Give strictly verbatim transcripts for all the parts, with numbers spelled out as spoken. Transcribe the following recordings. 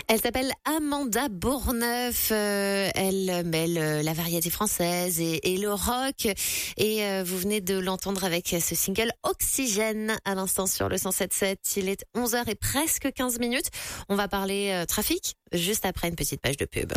Elle s'appelle Amanda Bourneuf. Euh, elle mêle euh, la variété française et, et le rock. Et euh, vous venez de l'entendre avec ce single Oxygène à l'instant sur le cent sept sept. Il est onze heures et presque quinze minutes. On va parler euh, trafic juste après une petite page de pub.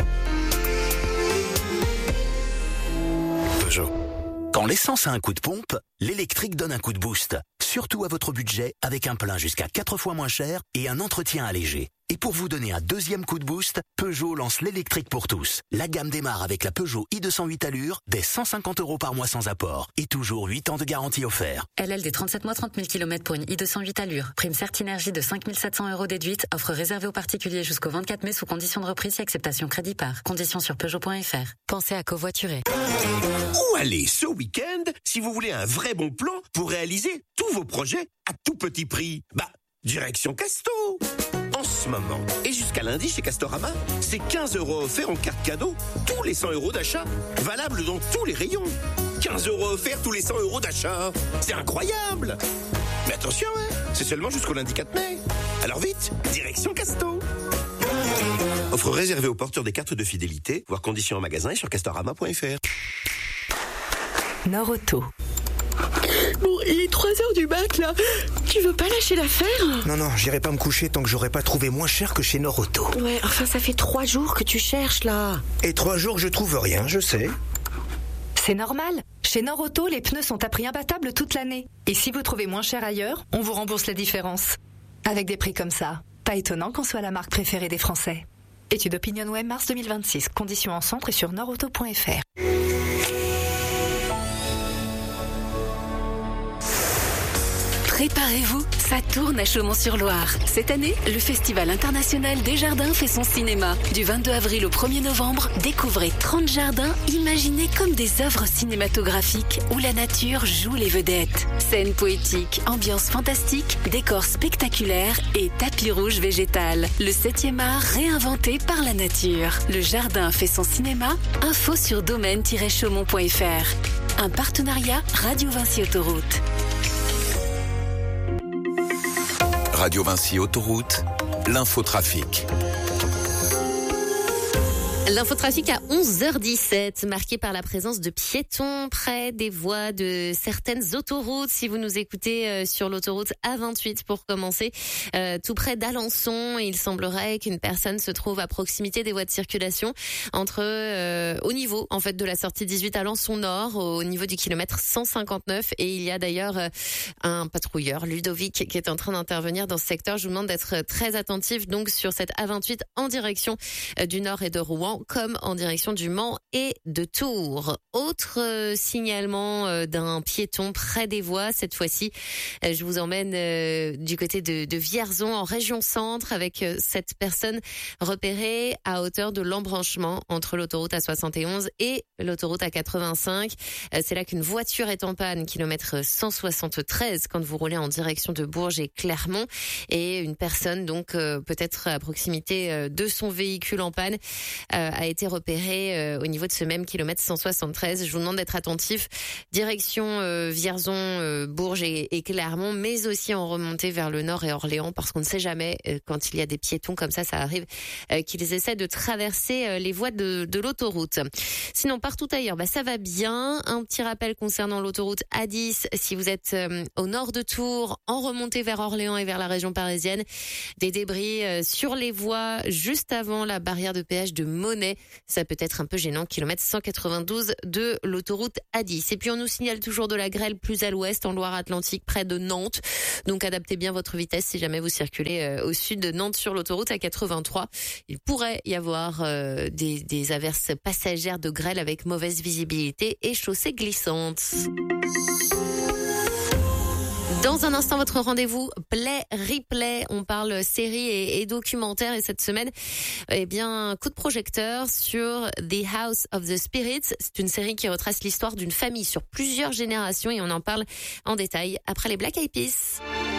Peugeot. Quand l'essence a un coup de pompe, l'électrique donne un coup de boost. Surtout à votre budget, avec un plein jusqu'à quatre fois moins cher et un entretien allégé. Et pour vous donner un deuxième coup de boost, Peugeot lance l'électrique pour tous. La gamme démarre avec la Peugeot i deux cent huit Allure, dès cent cinquante euros par mois sans apport. Et toujours huit ans de garantie offert. L L D trente-sept mois, trente mille kilomètres pour une i deux cent huit Allure. Prime Certinergie de cinq mille sept cents euros déduite. Offre réservée aux particuliers jusqu'au vingt-quatre mai sous condition de reprise et acceptation crédit par. Conditions sur Peugeot point F R. Pensez à covoiturer. Où aller ce week-end si vous voulez un vrai bon plan pour réaliser tous vos projets à tout petit prix? Bah, direction Casto. En ce moment, et jusqu'à lundi chez Castorama, c'est quinze euros offerts en carte cadeau tous les cent euros d'achat. Valable dans tous les rayons. quinze euros offerts tous les cent euros d'achat. C'est incroyable. Mais attention, hein, c'est seulement jusqu'au lundi quatre mai. Alors vite, direction Casto. Offre réservée aux porteurs des cartes de fidélité, voire conditions en magasin et sur castorama point F R. Norauto. Bon, il est trois heures du mat, là. Tu veux pas lâcher l'affaire? Non, non, j'irai pas me coucher tant que j'aurai pas trouvé moins cher que chez Norauto. Ouais, enfin, ça fait trois jours que tu cherches, là. Et trois jours que je trouve rien, je sais. C'est normal. Chez Norauto, les pneus sont à prix imbattable toute l'année. Et si vous trouvez moins cher ailleurs, on vous rembourse la différence. Avec des prix comme ça, pas étonnant qu'on soit la marque préférée des Français. Étude OpinionWay mars deux mille vingt-six. Conditions en centre et sur norauto point F R. Préparez-vous, ça tourne à Chaumont-sur-Loire. Cette année, le Festival international des jardins fait son cinéma. Du vingt-deux avril au premier novembre, découvrez trente jardins imaginés comme des œuvres cinématographiques où la nature joue les vedettes. Scènes poétiques, ambiance fantastique, décors spectaculaires et tapis rouge végétal. Le septième art réinventé par la nature. Le jardin fait son cinéma, info sur domaine tiret chaumont point F R. Un partenariat Radio Vinci Autoroute. Radio Vinci Autoroute, l'infotrafic. L'infotrafic à onze heures dix-sept, marqué par la présence de piétons près des voies de certaines autoroutes. Si vous nous écoutez euh, sur l'autoroute A vingt-huit pour commencer, euh, tout près d'Alençon, il semblerait qu'une personne se trouve à proximité des voies de circulation entre euh, au niveau en fait de la sortie dix-huit Alençon Nord, au niveau du kilomètre cent cinquante-neuf. Et il y a d'ailleurs euh, un patrouilleur, Ludovic, qui est en train d'intervenir dans ce secteur. Je vous demande d'être très attentif donc sur cette A vingt-huit en direction euh, du Nord et de Rouen, comme en direction du Mans et de Tours. Autre euh, signalement euh, d'un piéton près des voies, cette fois-ci, euh, je vous emmène euh, du côté de, de Vierzon, en région centre, avec euh, cette personne repérée à hauteur de l'embranchement entre l'autoroute A soixante et onze et l'autoroute A quatre-vingt-cinq. Euh, c'est là qu'une voiture est en panne, kilomètre cent soixante-treize, quand vous roulez en direction de Bourges et Clermont. Et une personne, donc, euh, peut-être à proximité euh, de son véhicule en panne, euh, a été repéré euh, au niveau de ce même kilomètre cent soixante-treize. Je vous demande d'être attentif. Direction euh, Vierzon, euh, Bourges et, et Clermont, mais aussi en remontée vers le nord et Orléans, parce qu'on ne sait jamais euh, quand il y a des piétons comme ça, ça arrive, euh, qu'ils essaient de traverser euh, les voies de, de l'autoroute. Sinon, partout ailleurs, bah, ça va bien. Un petit rappel concernant l'autoroute A dix, si vous êtes euh, au nord de Tours, en remontée vers Orléans et vers la région parisienne, des débris euh, sur les voies juste avant la barrière de péage de Monet. Ça peut être un peu gênant, kilomètre cent quatre-vingt-douze de l'autoroute A dix. Et puis on nous signale toujours de la grêle plus à l'ouest, en Loire-Atlantique, près de Nantes. Donc adaptez bien votre vitesse si jamais vous circulez euh, au sud de Nantes sur l'autoroute A quatre-vingt-trois. Il pourrait y avoir euh, des, des averses passagères de grêle avec mauvaise visibilité et chaussées glissantes. Dans un instant, votre rendez-vous Play Replay. On parle séries et, et documentaires. Et cette semaine, eh bien, coup de projecteur sur The House of the Spirits. C'est une série qui retrace l'histoire d'une famille sur plusieurs générations et on en parle en détail après les Black Eyed Peas.